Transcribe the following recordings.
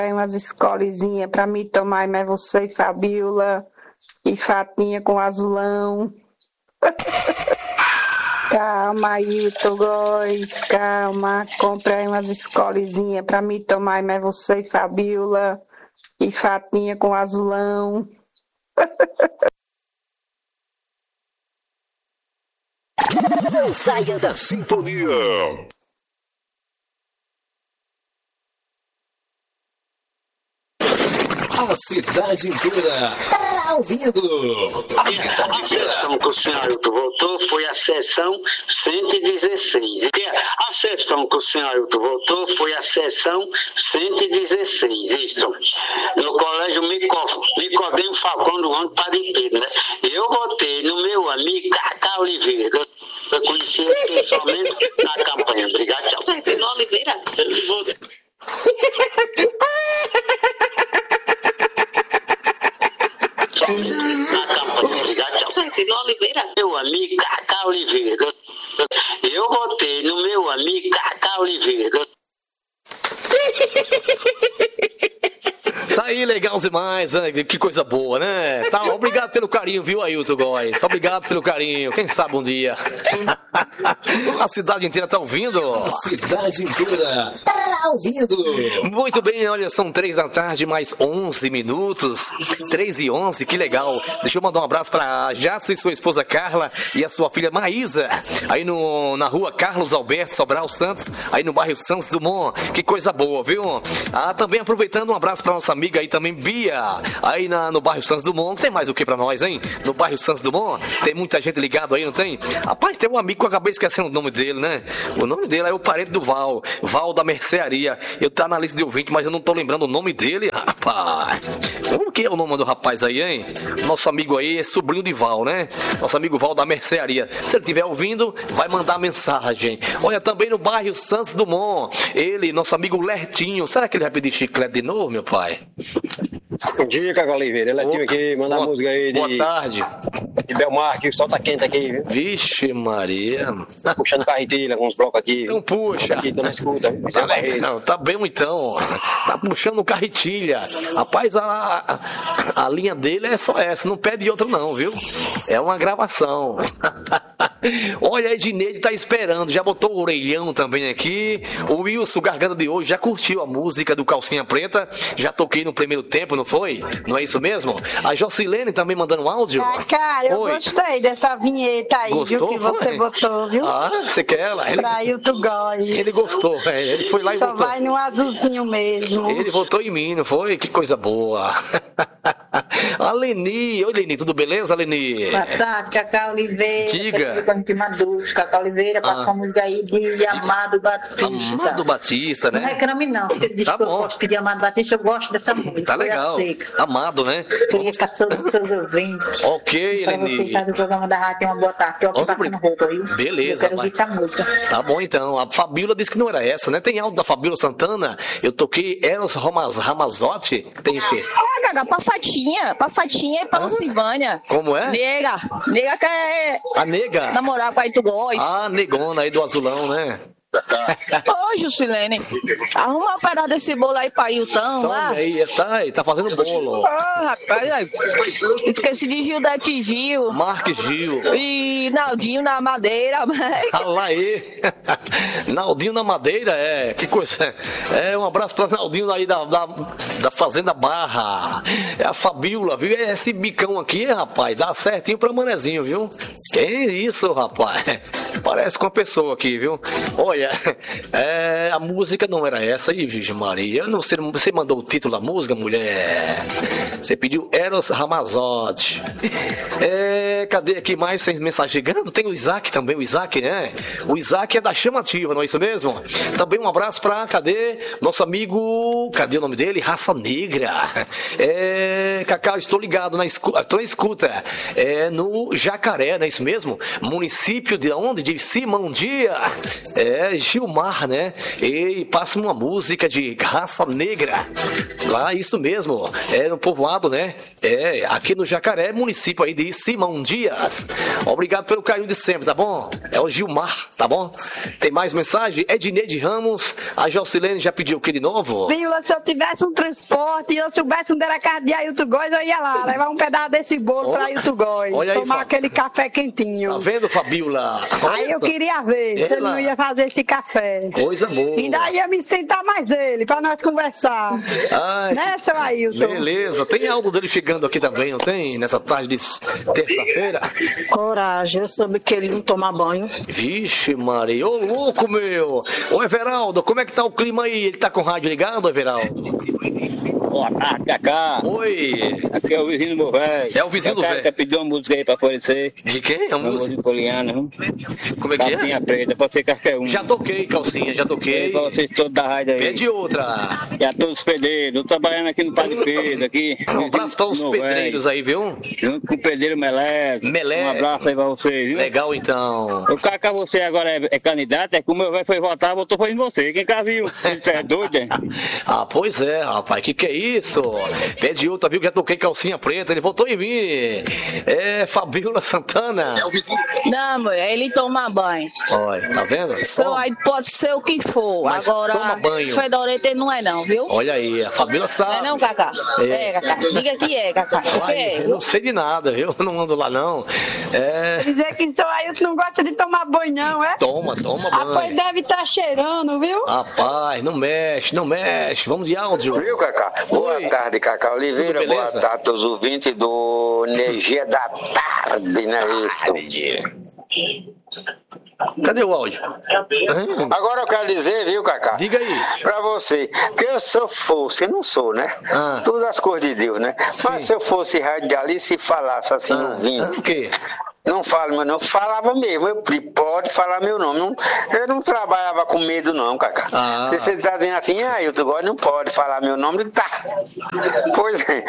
umas escolezinhas pra mim tomar, mas você e Fabiola e Fatinha com azulão. Calma, Ailton Góes, calma. Comprei umas escolezinhas pra mim tomar, mas você e Fabiola e Fatinha com azulão. Não saia da sintonia. A cidade inteira tá ouvindo. A sessão que o senhor Ailton votou foi a sessão 116. A sessão que o senhor Ailton votou foi a sessão 116. Isto, no colégio Nicodemo Falcão do Ano Padre Pedro, né? Eu votei no meu amigo Cacá Oliveira, que eu conheci ele pessoalmente na campanha. Obrigado, tchau. Você votou no Oliveira? Eu votei. Na campanha, obrigado, tchau. Você votou no Oliveira? Meu amigo Cacá Oliveira. Eu votei no meu amigo Cacá Oliveira. Tá aí, legal demais, né? Que coisa boa, né? Tá, obrigado pelo carinho, viu, Ailton Góes? Obrigado pelo carinho. Quem sabe um dia. A cidade inteira tá ouvindo? A cidade inteira tá ouvindo. Muito bem, olha, são 3 da tarde, mais 11 minutos. 3:11, que legal. Deixa eu mandar um abraço pra Jadson e sua esposa Carla e a sua filha Maísa, aí na rua Carlos Alberto Sobral Santos, aí no bairro Santos Dumont. Que coisa boa, viu? Ah, também aproveitando, um abraço pra nossa amiga aí também, Bia, aí no bairro Santos Dumont. Tem mais o que pra nós, hein? No bairro Santos Dumont, tem muita gente ligada aí, não tem? Rapaz, tem um amigo que eu acabei esquecendo o nome dele, né? O nome dele é o parente do Val da Mercearia. Eu tá na lista de ouvinte, mas eu não tô lembrando o nome dele, rapaz. Como que é o nome do rapaz aí, hein? Nosso amigo aí é sobrinho de Val, né? Nosso amigo Val da Mercearia. Se ele estiver ouvindo, vai mandar mensagem. Olha, também no bairro Santos Dumont, ele, nosso amigo Lertinho. Será que ele vai pedir chiclete de novo, meu pai? Bom dia, Cacá Oliveira. Ele estive aqui, mandar a música aí de... Boa tarde. De Belmar, que o sol tá quente aqui, viu? Vixe Maria. Puxando carretilha com uns blocos aqui. Então puxa. Aqui, tô na escuta. Não, tá bem então. Tá puxando carretilha. Rapaz, a linha dele é só essa, não pede outro não, viu? É uma gravação. Olha, a Edneide tá esperando, já botou o orelhão também aqui. O Wilson Garganta de hoje já curtiu a música do Calcinha Preta. Já toquei no primeiro tempo, não foi? Não é isso mesmo? A Jocilene também mandando um áudio. Cacá, eu gostei dessa vinheta aí, gostou, viu, que você botou, viu? Ah, você quer ela? Pra Ailton Góes. Ele gostou, ele foi lá e só votou. Só vai no azulzinho mesmo. Ele votou em mim, não foi? Que coisa boa. A Leni, oi Leni, tudo beleza, Leni? Boa tarde, Cacá Oliveira. Diga. Cacá Oliveira, passa uma música aí de Amado Batista. Amado Batista, né? Não reclame não, você disse tá que bom. eu gosto de Amado Batista, eu gosto dessa música. Tá legal, Amado, né? Queria que todos seus ouvintes. Ok, pra Leni. Pra você faz o programa da rádio, uma boa tarde, tô aqui passando roupa, viu? Beleza. Eu quero ouvir essa música. Tá bom então, a Fabíola disse que não era essa, né? Tem áudio da Fabíola Santana, eu toquei Eros Ramazotti, tem o quê? Ah, Gaga, passatinha é pra Lucivânia. Como é? Nega quer a nega namorar com a Ailton Góes. Ah, negona aí do azulão, né? Ô, Juscelene, arruma uma parada desse bolo aí pra Ailton lá. Aí, tá fazendo bolo. Rapaz, esqueci de Gildete Gil. Marques Gil. E Naldinho na Madeira. Fala aí. Naldinho na Madeira, que coisa. Um abraço pra Naldinho aí da Fazenda Barra. É a Fabíola, viu? Esse bicão aqui, rapaz, dá certinho pra Manezinho, viu? Que isso, rapaz. Parece com a pessoa aqui, viu? Olha, a música não era essa aí, Virgem Maria. Eu não sei, você mandou o título da música, mulher? Você pediu Eros Ramazotti. Cadê aqui mais sem mensagem chegando? Tem o Isaac também, o Isaac, né? O Isaac é da Chamativa, não é isso mesmo? Também um abraço pra, cadê? Nosso amigo, cadê o nome dele? Raça Negra. Cacau, estou ligado, estou na escuta. No Jacaré, não é isso mesmo? Município de onde? De Simão Dia. é Gilmar, né? E passa uma música de raça negra. Lá, isso mesmo. É no povoado, né? É aqui no Jacaré, município aí de Simão Dias. Obrigado pelo carinho de sempre, tá bom? É o Gilmar, tá bom? Tem mais mensagem? Edneide Ramos. A Jocilene já pediu o que de novo? Vila, se eu tivesse um transporte e eu soubesse onde era a casa de Ailton Góes, eu ia lá levar um pedaço desse bolo pra Ailton Góes. Olha aí, Tomar aquele café quentinho. Tá vendo, Fabiola? Aí eu queria ver se ele não ia fazer esse café. Coisa boa. Ainda ia me sentar mais ele, pra nós conversar. Ai, Né, seu Ailton? beleza. Tem algo dele chegando aqui também, não tem? Nessa tarde de terça-feira? Coragem, eu soube que ele não toma banho. Vixe, Maria. Ô, louco, meu. Ô, Everaldo, como é que tá o clima aí? Ele tá com o rádio ligado, Everaldo? Boa tarde, Cacá. Oi. Aqui é o vizinho do meu velho. É o vizinho do velho. Quer pedir uma música aí pra oferecer. De quem? É uma música? De Poliana, viu? Como é que Calcinha é? preta, pode ser qualquer um. Já toquei, calcinha, já toquei. Pra vocês todos da rádio aí. Pede outra. E a todos os pedreiros. Tô trabalhando aqui no Padre Pedro, aqui. Um abraço para os Meu pedreiros aí, viu? Junto com o pedreiro Melé. Melé. Um abraço aí pra vocês, viu? Legal, então. O Cacá, você agora é candidato, é que o meu velho foi votar, votou foi em você. Quem cá viu? Você é doido, é? Ah, pois é, rapaz, que é isso? Pede outra, viu? Já toquei calcinha preta, ele votou em mim. É, Fabiola Santana. Não, mulher, ele toma banho. Olha, tá vendo? Seu aí pode ser o que for. Mas Agora, toma banho. fedorento ele não é não, viu? Olha aí, a Fabiola sabe. Não é não, Cacá? É. É, Cacá. Diga que é, Cacá. O que Ai, é? eu não sei de nada, viu? Eu não ando lá, não. É... Dizer que seu Ailton não gosta de tomar banho, não, é? Toma Rapaz, banho. deve estar cheirando, viu? Rapaz, não mexe, não mexe. Vamos de áudio. Viu, Cacá? Boa Oi. tarde, Cacá Oliveira. Tudo Boa beleza? tarde a todos os ouvintes do Energia da Tarde, né, isso? Cadê o áudio? Agora eu quero dizer, viu, Cacá? Diga aí. Pra você, que eu se eu fosse, eu não sou, né? Ah. Todas as coisas de Deus, né? Mas se eu fosse radialista e falasse assim no vinho, O quê? não falo meu nome, falava mesmo, eu pode falar meu nome. Eu não trabalhava com medo não, Cacá. Ah. Se você tá dizendo assim, eu agora não pode falar meu nome, tá. Pois é,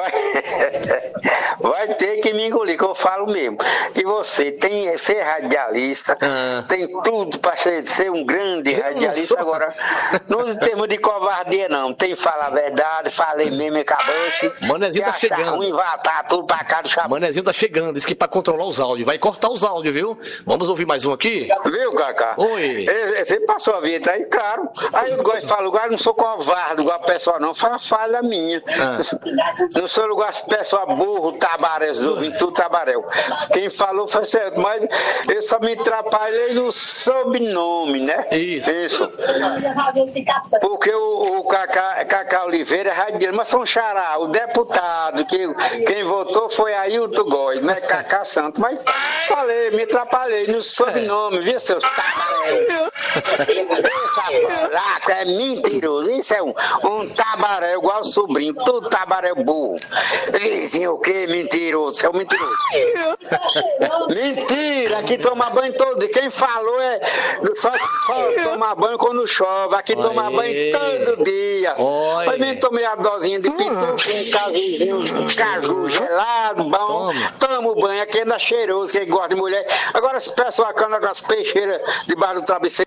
vai ter que me engolir, que eu falo mesmo. Que você tem ser radialista, tem tudo para ser um grande radialista. Agora, nos termos de covardia não, tem que falar a verdade, falei mesmo e acabou-se. Manezinho tá chegando. Ruim, inventar tudo pra cá do chapéu. Manezinho tá chegando, disse que pra controlar os áudios. Vai cortar os áudios, viu? Vamos ouvir mais um aqui? Viu, Cacá? Oi. Você passou a vida aí, claro. Aí eu gosto de falar, lugar, não sou covarde, igual a pessoa não, fala falha minha. Não sou lugar de pessoa burro, tabaréu, tudo tabaréu. Quem falou foi certo, mas eu só me atrapalhei no sobrenome, né? Isso. Porque o Cacá Oliveira é radialista, mas são xará, o deputado, quem votou foi Ailton Góes, né? Cacá Santo, mas falei, me atrapalhei no sobrenome, viu, seus tabaréu? Essa placa é mentiroso, isso é um tabaréu igual o sobrinho, todo tabaréu burro. Dizem o quê? Mentiroso, você é um mentiroso. Mentira, aqui toma banho todo dia. Quem falou só tomar banho quando chove, aqui toma banho todo dia. Mas nem tomei a dosinha de pitu com um caju gelado, bom. Tomo banho, aqui anda cheiroso, quem gosta de mulher. Agora esse pessoal que anda com as peixeiras debaixo do travesseiro.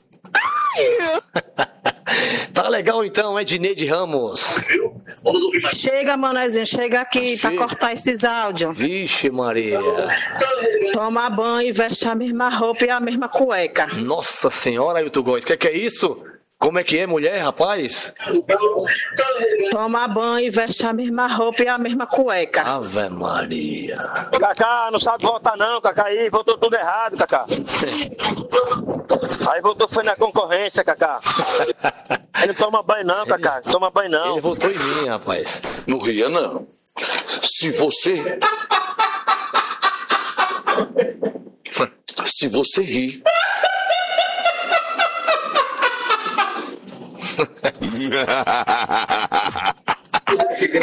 Tá legal então, Edneide Ramos. Chega, manezinho, chega aqui pra cortar esses áudios. Vixe, Maria. Toma banho e veste a mesma roupa e a mesma cueca. Nossa senhora, Ailton Góes, que é isso? Como é que é, mulher, rapaz? Toma banho e veste a mesma roupa e a mesma cueca. Ave Maria. Cacá, não sabe votar não, Cacá, aí votou tudo errado, Cacá. Aí votou foi na concorrência, Cacá. Ele não toma banho não, Cacá, não toma banho não. Ele votou em mim, rapaz. Não ria não. Se você rir...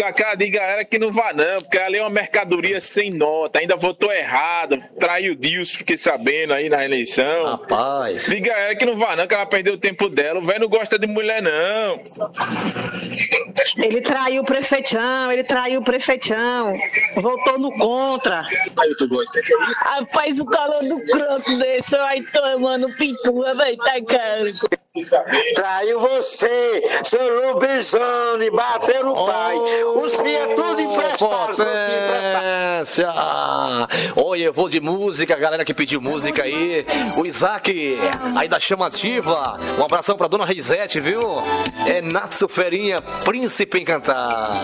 Cacá, diga a ela que não vá não, porque ali é uma mercadoria sem nota, ainda votou errado, traiu o Dilson, fiquei sabendo aí na eleição. Rapaz. Diga a ela que não vá não, que ela perdeu o tempo dela, o velho não gosta de mulher não. Ele traiu o prefeitão, votou no contra. Rapaz, o calor do croto desse, vai tomando pintura, vai tá caro. Traiu você, seu lobisomem, bateu no pai. Os filhos tudo emprestados, Olha, eu vou de música, a galera que pediu música aí. O Isaac, aí da Chamativa. Um abração pra dona Risete, viu? É Natsu Ferinha, Príncipe Encantar.